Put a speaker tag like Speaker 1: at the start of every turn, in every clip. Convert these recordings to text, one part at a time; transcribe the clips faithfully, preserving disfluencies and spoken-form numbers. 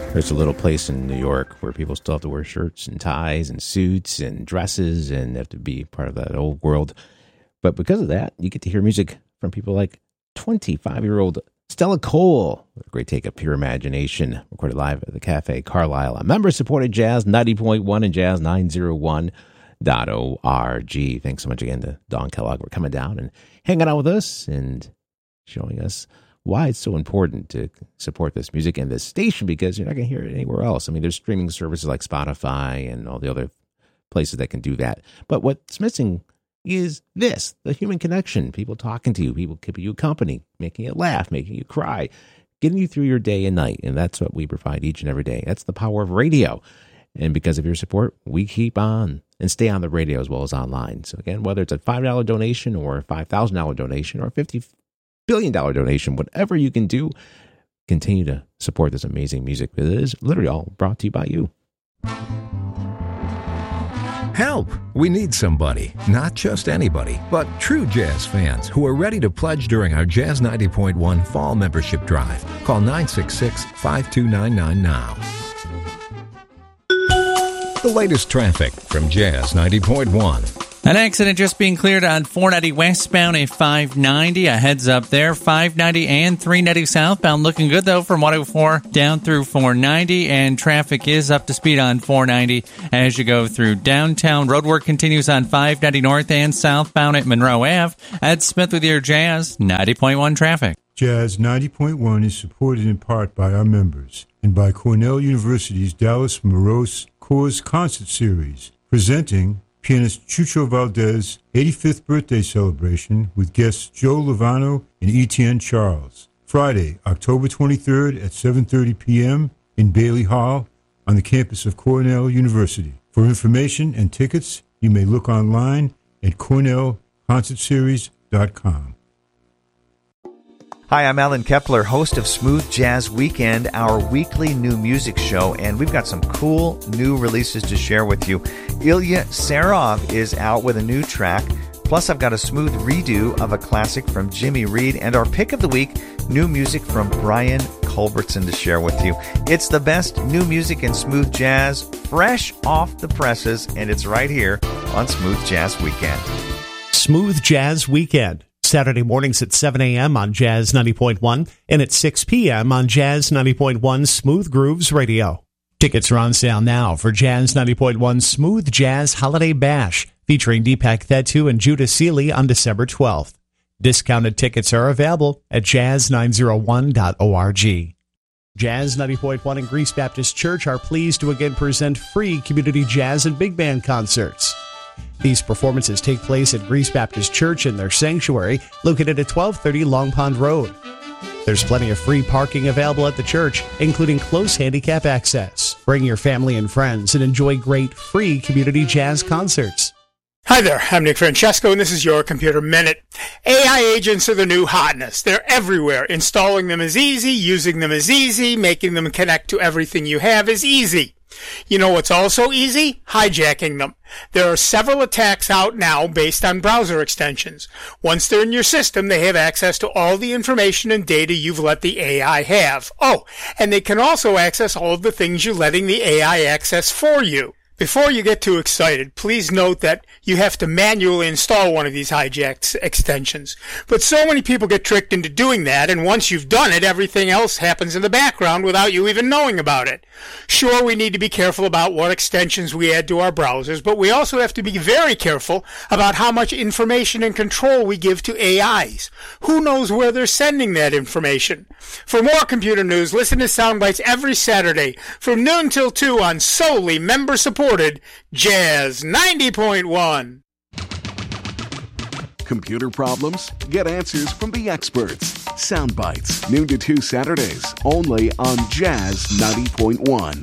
Speaker 1: There's a little place in New York where people still have to wear shirts and ties and suits and dresses and have to be part of that old world. But because of that, you get to hear music from people like twenty-five-year-old Stella Cole, a great take of Pure Imagination, recorded live at the Cafe Carlisle on member-supported Jazz ninety point one and Jazz nine oh one dot org. Thanks so much again to Dawn Kellogg for coming down and hanging out with us and showing us why it's so important to support this music and this station, because you're not going to hear it anywhere else. I mean, there's streaming services like Spotify and all the other places that can do that. But what's missing is this, the human connection, people talking to you, people keeping you company, making you laugh, making you cry, getting you through your day and night. And that's what we provide each and every day. That's the power of radio. And because of your support, we keep on and stay on the radio as well as online. So again, whether it's a five dollar donation or a five thousand dollars donation or a fifty billion dollars donation, whatever you can do, continue to support this amazing music. It is literally all brought to you by you.
Speaker 2: Help! We need somebody, not just anybody, but true jazz fans who are ready to pledge during our Jazz ninety point one Fall Membership Drive. Call nine six six, five two nine nine now. The latest traffic from Jazz ninety point one.
Speaker 3: An accident just being cleared on four ninety westbound at five ninety. A heads up there. five ninety and three ninety southbound. Looking good, though, from one oh four down through four ninety. And traffic is up to speed on four ninety as you go through downtown. Roadwork continues on five ninety north and southbound at Monroe Avenue. Ed Smith with your Jazz ninety point one traffic.
Speaker 4: Jazz ninety point one is supported in part by our members and by Cornell University's Dallas Morose Coors Concert Series, presenting pianist Chucho Valdez's eighty-fifth birthday celebration with guests Joe Lovano and Etienne Charles. Friday, October twenty-third at seven thirty p.m. in Bailey Hall on the campus of Cornell University. For information and tickets, you may look online at cornell concert series dot com.
Speaker 5: Hi, I'm Alan Kepler, host of Smooth Jazz Weekend, our weekly new music show, and we've got some cool new releases to share with you. Ilya Serov is out with a new track, plus I've got a smooth redo of a classic from Jimmy Reed, and our pick of the week, new music from Brian Culbertson to share with you. It's the best new music in smooth jazz, fresh off the presses, and it's right here on Smooth Jazz Weekend.
Speaker 6: Smooth Jazz Weekend. Saturday mornings at seven a.m. on Jazz ninety point one and at six p.m. on Jazz ninety point one Smooth Grooves Radio. Tickets are on sale now for Jazz ninety point one Smooth Jazz Holiday Bash, featuring Deepak Thettu and Judah Seeley on December twelfth. Discounted tickets are available at jazz nine oh one dot org. Jazz ninety point one and Greece Baptist Church are pleased to again present free community jazz and big band concerts. These performances take place at Greece Baptist Church in their sanctuary, located at twelve thirty Long Pond Road. There's plenty of free parking available at the church, including close handicap access. Bring your family and friends and enjoy great free community jazz concerts.
Speaker 7: Hi there, I'm Nick Francesco, and this is your Computer Minute. A I agents are the new hotness. They're everywhere. Installing them is easy, using them is easy, making them connect to everything you have is easy. You know what's also easy? Hijacking them. There are several attacks out now based on browser extensions. Once they're in your system, they have access to all the information and data you've let the A I have. Oh, and they can also access all of the things you're letting the A I access for you. Before you get too excited, please note that you have to manually install one of these hijacked extensions. But so many people get tricked into doing that, and once you've done it, everything else happens in the background without you even knowing about it. Sure, we need to be careful about what extensions we add to our browsers, but we also have to be very careful about how much information and control we give to A Is. Who knows where they're sending that information? For more computer news, listen to Soundbites every Saturday from noon till two on solely member-supported Jazz ninety point one.
Speaker 8: Computer problems? Get answers from the experts. Soundbites, noon to two Saturdays, only on Jazz ninety point one.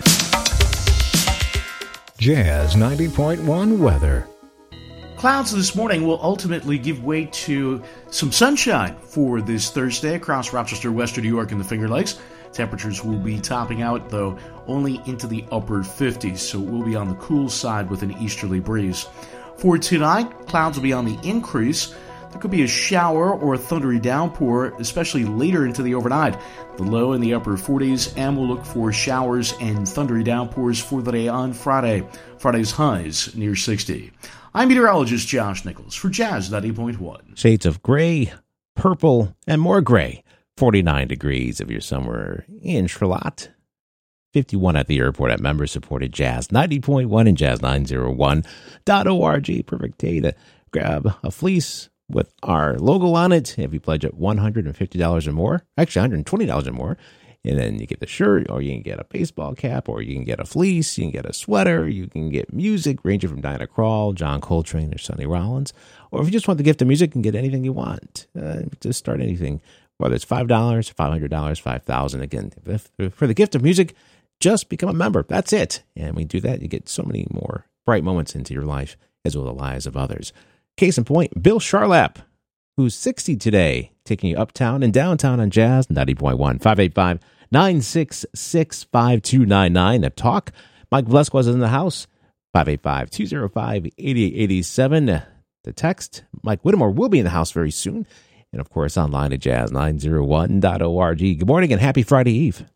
Speaker 2: Jazz ninety point one weather.
Speaker 9: Clouds this morning will ultimately give way to some sunshine for this Thursday across Rochester, Western New York, and the Finger Lakes. Temperatures will be topping out, though, only into the upper fifties, so it will be on the cool side with an easterly breeze. For tonight, clouds will be on the increase. There could be a shower or a thundery downpour, especially later into the overnight. The low in the upper forties, and we'll look for showers and thundery downpours for the day on Friday. Friday's highs near sixty. I'm meteorologist Josh Nichols for Jazz ninety point one.
Speaker 1: Shades of gray, purple, and more gray. forty-nine degrees if you're somewhere in Charlotte. fifty-one at the airport at member-supported Jazz ninety point one and Jazz nine oh one dot org. Perfect day to grab a fleece with our logo on it if you pledge at one hundred fifty dollars or more. Actually, one hundred twenty dollars or more. And then you get the shirt, or you can get a baseball cap, or you can get a fleece, you can get a sweater, you can get music ranging from Diana Krall, John Coltrane, or Sonny Rollins. Or if you just want the gift of music, you can get anything you want. Uh, just start anything, whether it's five dollars, five hundred dollars, five thousand dollars. Again, if, if, for the gift of music, just become a member. That's it. And when you do that, you get so many more bright moments into your life, as well as the lives of others. Case in point, Bill Charlap, who's sixty today, taking you uptown and downtown on Jazz ninety point one. five eight five, nine six six, five two nine nine. A talk. Mike Velasquez is in the house. five eight five, two oh five, eight eight eight seven. The text. Mike Whittemore will be in the house very soon. And, of course, online at Jazz nine oh one dot org. Good morning and happy Friday Eve.